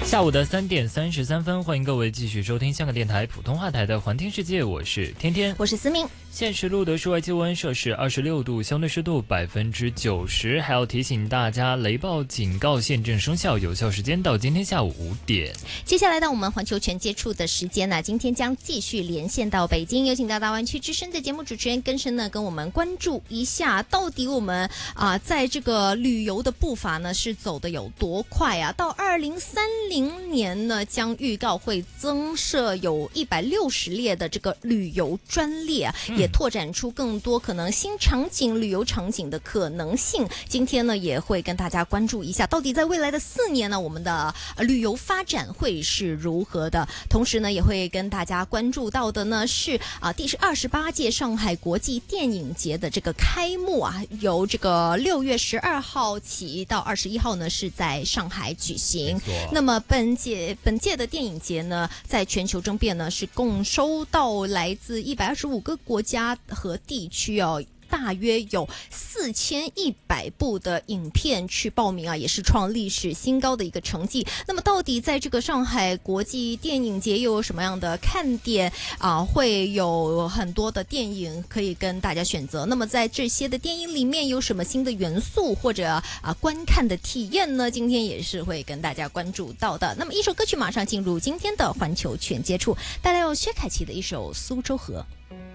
下午的3点33分，欢迎各位继续收听香港电台普通话台的环听世界，我是天天， 我是思明。 现时录的室外气温摄氏26度，相对湿度90%，还要提醒大家，雷暴警告现正生效，有效时间到今天下午5点。 接下来到我们环球全接触的时间呢，今天将继续连线到北京，有请到大湾区之声的节目主持人根生呢，跟我们关注一下，到底我们在这个旅游的步伐呢是走得有多快啊？到2030年呢，将预告会增设有160列的这个旅游专列啊，也拓展出更多可能新场景、旅游场景的可能性。今天呢，也会跟大家关注一下，到底在未来的4年呢，我们的旅游发展会是如何的。同时呢，也会跟大家关注到的呢是第28届上海国际电影节的这个开幕啊，由这个6月12号起到21号呢是在上海举行。那么本届的电影节呢，在全球争辩呢是共收到来自125个国家和地区哦。大约有4100部的影片去报名啊，也是创历史新高的一个成绩。那么到底在这个上海国际电影节又有什么样的看点啊？会有很多的电影可以跟大家选择。那么在这些的电影里面有什么新的元素或者观看的体验呢？今天也是会跟大家关注到的。那么一首歌曲马上进入今天的环球全接触，带来由薛凯琪的一首《苏州河》。